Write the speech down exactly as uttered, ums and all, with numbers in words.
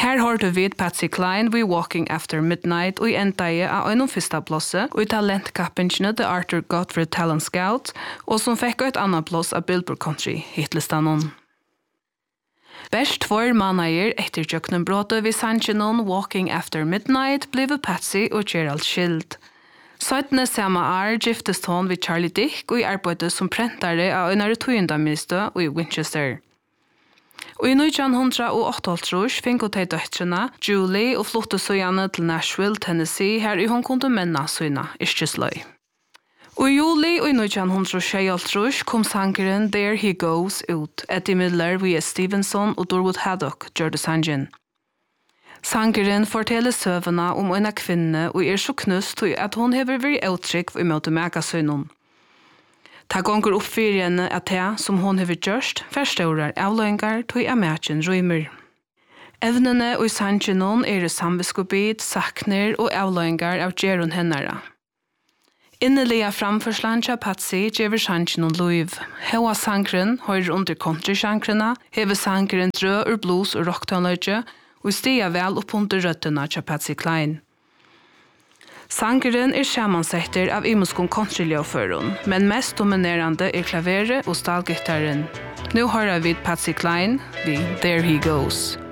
Her har du vid Patsy Cline We Walking After Midnight og i enda av en fyrsta plåse og i talentkappingene til Arthur Godfrey Talent Scout og som fikk et annet plås av Billboard Country hitlistanen. Best tvær måneder etter kjøkkenbrottet ved sannsjonen Walking After Midnight ble Patsy og Gerald skilt. Søytene samme år giftes hun ved Charlie Dick og i arbeidet som prentare av en tøyendamistø og i Winchester. Og i nitjan åttaogtrýss fikk hun til døtrene Julie og flyttet søgjene til Nashville, Tennessee, her i hun kunne menna søgne yrkesløy. Og i juli og i nitjan sjeogtrýss kom sangeren There He Goes ut, Eddie Miller, V S Stevenson og Dorwood Haddock gjør det sangen. Sangeren forteller søvende om en kvinne og er så knust at hun hever vært uttrykk i møte med sønnen. Ta gonger opp for henne at det som hun hever gjørst, forstårer avløyngar til å mætjen røymer. Evnene og sannsjonen er samviskobit, sakner og avløyngar av gjerun hennara. Innelige framførslan til Patsy gjør sannsjonen løyv. Heva sangren hører under country-sjankrene, hever sangren drø ur blues og rocktonløyge, og stiger vel opp under røttene til Patsy Cline. Sangeren er sammansetter av imuskon countryljøføren, men mest dominerande er klaveret og stalgittaren. Nå hører vi Patsy Cline, vi There He Goes.